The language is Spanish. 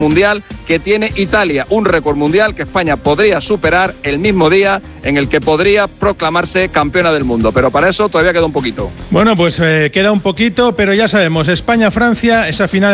mundial que tiene Italia, un récord mundial que España podría superar el mismo día en el que podría proclamarse campeona del mundo, pero para eso todavía queda un poquito. Bueno, pues queda un poquito, pero ya sabemos, España-Francia, esa final